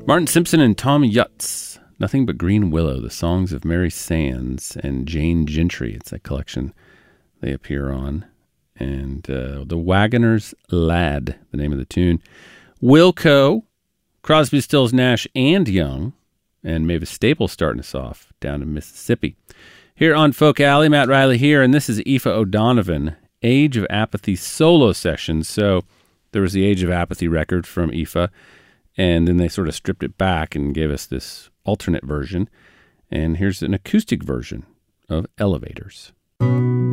Martin Simpson and Tom Yutz, Nothing But Green Willow, the songs of Mary Sands and Jane Gentry. It's a collection they appear on. And The Wagoner's Lad, the name of the tune. Wilco, Crosby, Stills, Nash, and Young, and Mavis Staples starting us off down in Mississippi. Here on Folk Alley, Matt Riley here, and this is Aoife O'Donovan, Age of Apathy solo sessions. So there was the Age of Apathy record from Aoife, and then they sort of stripped it back and gave us this alternate version. And here's an acoustic version of Elevators.